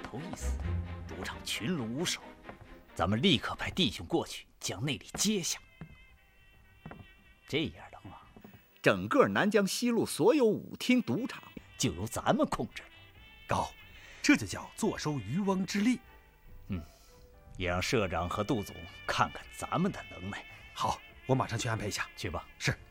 头一死，赌场群龙无首，咱们立刻派弟兄过去将那里接下。这样的话，整个南江西路所有舞厅赌场就由咱们控制了。 高，这就叫坐收渔翁之利。 也让社长和杜总看看咱们的能耐。 好，我马上去安排一下。 去吧。 是。